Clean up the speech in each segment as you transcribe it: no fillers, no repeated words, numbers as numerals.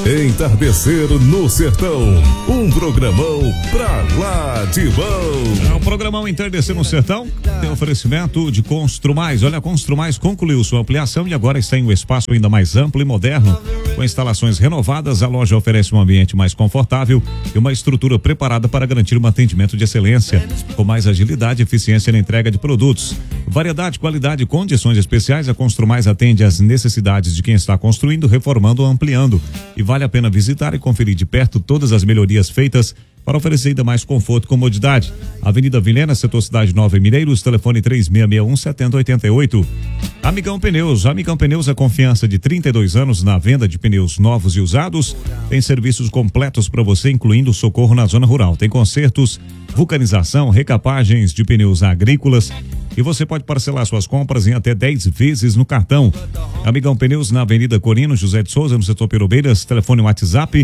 Entardecer no Sertão, um programão pra lá de bom. É um programão Entardecer no Sertão, tem oferecimento de Construmais. Olha, a Construmais concluiu sua ampliação e agora está em um espaço ainda mais amplo e moderno. Com instalações renovadas, a loja oferece um ambiente mais confortável e uma estrutura preparada para garantir um atendimento de excelência, com mais agilidade e eficiência na entrega de produtos. Variedade, qualidade e condições especiais, a Construmais atende às necessidades de quem está construindo, reformando ou ampliando. E vale a pena visitar e conferir de perto todas as melhorias feitas para oferecer ainda mais conforto e comodidade. Avenida Vilhena, setor Cidade Nova em Mineiros, telefone 3661-7088. Amigão Pneus. Amigão Pneus é confiança de 32 anos na venda de pneus novos e usados. Tem serviços completos para você, incluindo socorro na zona rural. Tem consertos, vulcanização, recapagens de pneus agrícolas. E você pode parcelar suas compras em até 10 vezes no cartão. Amigão Pneus na Avenida Corino José de Souza, no setor Pirobeiras, telefone WhatsApp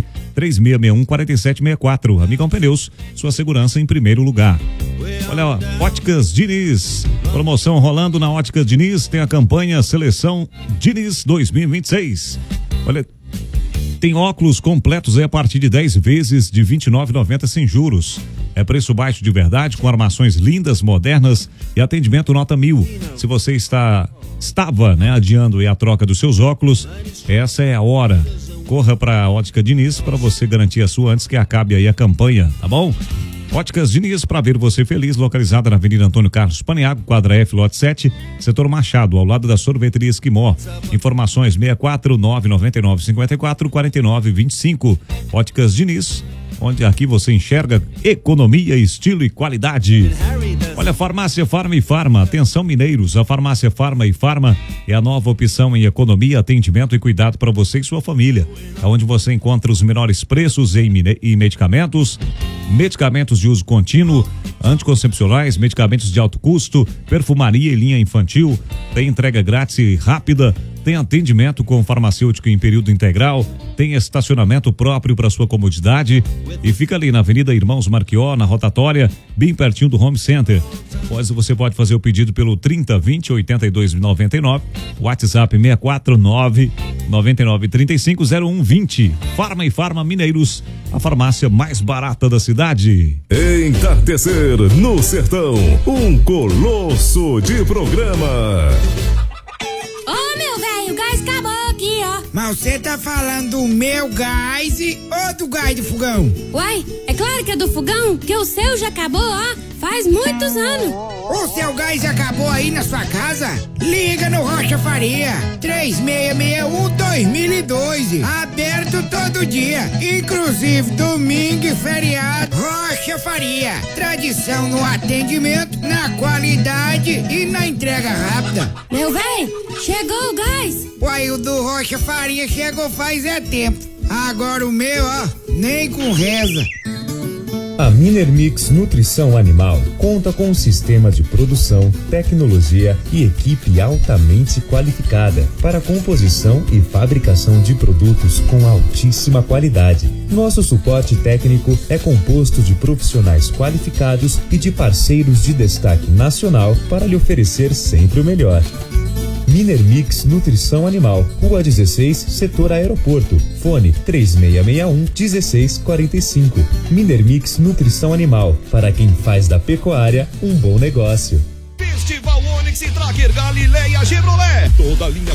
3661-4764. Amigão Pneus, sua segurança em primeiro lugar. Olha, ó, Óticas Diniz, promoção rolando na Óticas Diniz, tem a campanha Seleção Diniz 2026. Olha, tem óculos completos aí a partir de 10 vezes de R$ 29,90 sem juros. É preço baixo de verdade, com armações lindas, modernas e atendimento nota 1000. Se você estava, adiando a troca dos seus óculos, essa é a hora. Corra para a Ótica Diniz para você garantir a sua antes que acabe aí a campanha, tá bom? Óticas Diniz, para ver você feliz, localizada na Avenida Antônio Carlos Paniago, quadra F, lote 7, setor Machado, ao lado da Sorveteria Esquimó. Informações 64 999 54 49 25. Óticas Diniz, onde aqui você enxerga economia, estilo e qualidade. Olha, Farmácia Farma e Farma, atenção mineiros, a Farmácia Farma e Farma é a nova opção em economia, atendimento e cuidado para você e sua família, onde você encontra os menores preços em medicamentos, medicamentos de uso contínuo, anticoncepcionais, medicamentos de alto custo, perfumaria e linha infantil, tem entrega grátis e rápida, tem atendimento com farmacêutico em período integral, tem estacionamento próprio para sua comodidade e fica ali na Avenida Irmãos Marquió, na rotatória, bem pertinho do Home Center. Pois você pode fazer o pedido pelo 3020-8299, WhatsApp 649-9935-0120. Farma e Farma Mineiros, a farmácia mais barata da cidade. Entardecer no Sertão, um colosso de programa. Ô, meu velho, o gás acabou aqui, ó. Mas você tá falando do meu gás ou do gás do fogão? Uai, é claro que é do fogão, que o seu já acabou, ó. Faz muitos anos. O seu gás acabou aí na sua casa? Liga no Rocha Faria, 3661-2012. Aberto todo dia, inclusive domingo e feriado. Rocha Faria, tradição no atendimento, na qualidade e na entrega rápida. Meu velho, chegou o gás. Uai, o do Rocha Faria chegou faz tempo. Agora o meu, ó, nem com reza. A Minermix Nutrição Animal conta com um sistema de produção, tecnologia e equipe altamente qualificada para a composição e fabricação de produtos com altíssima qualidade. Nosso suporte técnico é composto de profissionais qualificados e de parceiros de destaque nacional para lhe oferecer sempre o melhor. Minermix Nutrição Animal, Rua 16, Setor Aeroporto. Fone 3661-1645. Minermix Nutrição Animal, para quem faz da pecuária um bom negócio. Festival Onix e Tracker Galileia Chevrolet. Toda linha